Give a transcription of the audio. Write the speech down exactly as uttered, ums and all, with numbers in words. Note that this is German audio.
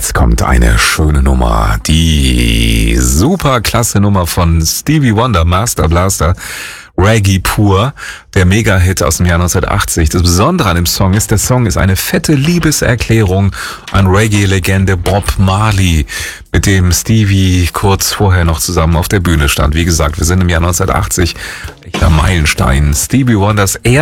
Jetzt kommt eine schöne Nummer. Die superklasse Nummer von Stevie Wonder, Master Blaster, Reggae pur, der Mega-Hit aus dem Jahr neunzehnhundertachtzig. Das Besondere an dem Song ist, der Song ist eine fette Liebeserklärung an Reggae-Legende Bob Marley, mit dem Stevie kurz vorher noch zusammen auf der Bühne stand. Wie gesagt, wir sind im Jahr neunzehnhundertachtzig, echter Meilenstein. Stevie Wonders